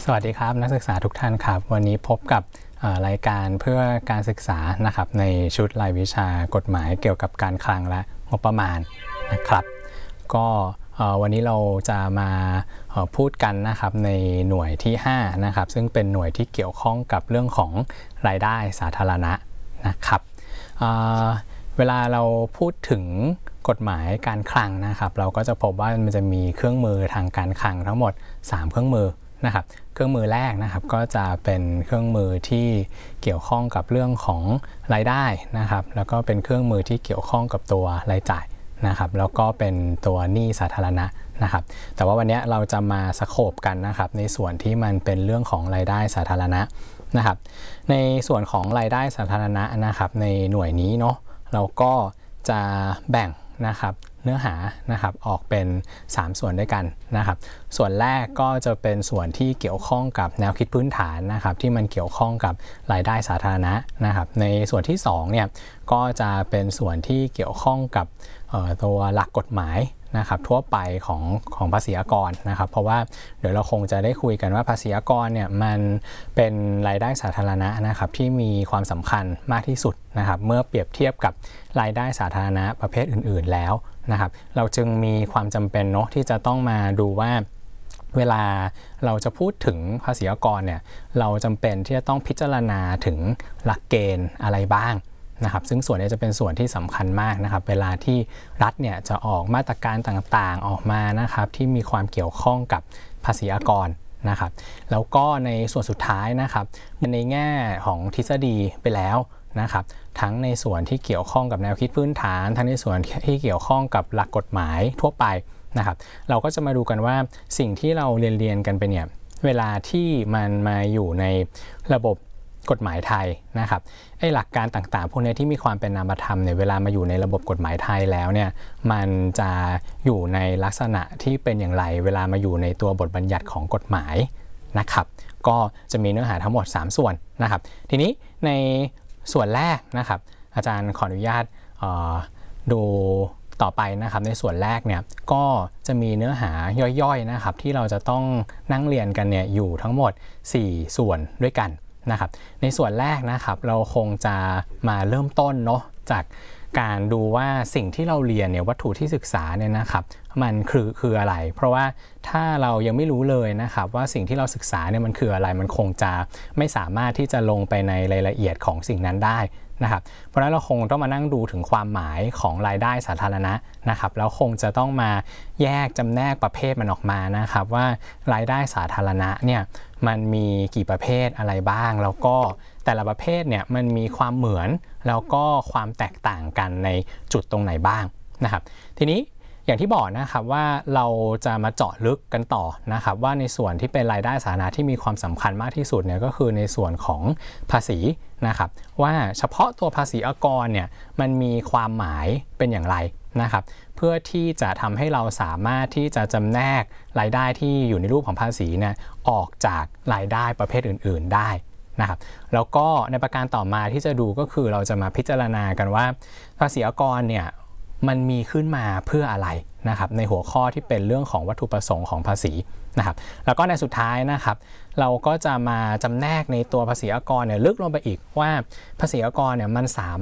สวัสดีครับนักศึกษาทุกท่านครับวันนี้พบกับรายการเพื่อการศึกษานะครับในชุดรายวิชากฎหมายเกี่ยวกับการคลังและงบประมาณนะครับก็วันนี้เราจะมาพูดกันนะครับในหน่วยที่5นะครับซึ่งเป็นหน่วยที่เกี่ยวข้องกับเรื่องของรายได้สาธารณะนะครับเวลาเราพูดถึงกฎหมายการคลังนะครับเราก็จะพบว่ามันจะมีเครื่องมือทางการคลังทั้งหมด3เครื่องมือนะครับเครื่องมือแรกนะครับก็จะเป็นเครื่องมือที่เกี่ยวข้องกับเรื่องของรายได้นะครับแล้วก็เป็นเครื่องมือที่เกี่ยวข้องกับตัวรายจ่ายนะครับแล้วก็เป็นตัวหนี้สาธารณะนะครับแต่ว่าวันนี้เราจะมาสโคปกันนะครับในส่วนที่มันเป็นเรื่องของรายได้สาธารณะนะครับในส่วนของรายได้สาธารณะนะครับในหน่วยนี้เนาะเราก็จะแบ่งนะครับเนื้อหานะครับออกเป็น3ส่วนด้วยกันนะครับส่วนแรกก็จะเป็นส่วนที่เกี่ยวข้องกับแนวคิดพื้นฐานนะครับที่มันเกี่ยวข้องกับรายได้สาธารณะนะครับในส่วนที่2เนี่ยก็จะเป็นส่วนที่เกี่ยวข้องกับตัวหลักกฎหมายนะครับทั่วไปของภาษีอากรนะครับเพราะว่าเดี๋ยวเราคงจะได้คุยกันว่าภาษีอากรเนี่ยมันเป็นรายได้สาธารณะนะครับที่มีความสำคัญมากที่สุดนะครับเมื่อเปรียบเทียบกับรายได้สาธารณะประเภทอื่นๆแล้วนะครับเราจึงมีความจำเป็นเนาะที่จะต้องมาดูว่าเวลาเราจะพูดถึงภาษีอากรเนี่ยเราจำเป็นที่จะต้องพิจารณาถึงหลักเกณฑ์อะไรบ้างนะครับซึ่งส่วนนี้จะเป็นส่วนที่สำคัญมากนะครับเวลาที่รัฐเนี่ยจะออกมาตรการต่างๆออกมานะครับที่มีความเกี่ยวข้องกับภาษีอากรนะครับแล้วก็ในส่วนสุดท้ายนะครับในแง่ของทฤษฎีไปแล้วนะครับทั้งในส่วนที่เกี่ยวข้องกับแนวคิดพื้นฐานทั้งในส่วนที่เกี่ยวข้องกับหลักกฎหมายทั่วไปนะครับเราก็จะมาดูกันว่าสิ่งที่เราเรียนกันไปเนี่ยเวลาที่มันมาอยู่ในระบบกฎหมายไทยนะครับไอ้หลักการต่างๆพวกนี้ที่มีความเป็นนามธรรมเนี่ยเวลามาอยู่ในระบบกฎหมายไทยแล้วเนี่ยมันจะอยู่ในลักษณะที่เป็นอย่างไรเวลามาอยู่ในตัวบทบัญญัติของกฎหมายนะครับก็จะมีเนื้อหาทั้งหมด3ส่วนนะครับทีนี้ในส่วนแรกนะครับอาจารย์ขออนุญาตดูต่อไปนะครับในส่วนแรกเนี่ยก็จะมีเนื้อหาย่อยๆนะครับที่เราจะต้องนั่งเรียนกันเนี่ยอยู่ทั้งหมด4ส่วนด้วยกันนะครับในส่วนแรกนะครับเราคงจะมาเริ่มต้นเนาะจากการดูว่าสิ่งที่เราเรียนเนี่ยวัตถุที่ศึกษาเนี่ยนะครับมันคืออะไรเพราะว่าถ้าเรายังไม่รู้เลยนะครับว่าสิ่งที่เราศึกษาเนี่ยมันคืออะไรมันคงจะไม่สามารถที่จะลงไปในรายละเอียดของสิ่งนั้นได้นะครับเพราะฉะนั้นเราคงต้องมานั่งดูถึงความหมายของรายได้สาธารณะนะครับแล้วคงจะต้องมาแยกจำแนกประเภทมันออกมานะครับว่ารายได้สาธารณะเนี่ยมันมีกี่ประเภทอะไรบ้างแล้วก็แต่ละประเภทเนี่ยมันมีความเหมือนแล้วก็ความแตกต่างกันในจุดตรงไหนบ้างนะครับทีนี้อย่างที่บอกนะครับว่าเราจะมาเจาะลึกกันต่อนะครับว่าในส่วนที่เป็นรายได้สาธารณะที่มีความสำคัญมากที่สุดเนี่ยก็คือในส่วนของภาษีนะครับว่าเฉพาะตัวภาษีอากรเนี่ยมันมีความหมายเป็นอย่างไรนะครับเพื่อที่จะทำให้เราสามารถที่จะจำแนกรายได้ที่อยู่ในรูปของภาษีเนี่ยออกจากรายได้ประเภทอื่นๆได้นะครับแล้วก็ในประการต่อมาที่จะดูก็คือเราจะมาพิจารณากันว่าภาษีอากรเนี่ยมันมีขึ้นมาเพื่ออะไรนะครับในหัวข้อที่เป็นเรื่องของวัตถุประสงค์ของภาษีนะครับแล้วก็ในสุดท้ายนะครับเราก็จะมาจำแนกในตัวภาษีอากรเนี่ยลึกลงไปอีกว่าภาษีอากรเนี่ยมันสา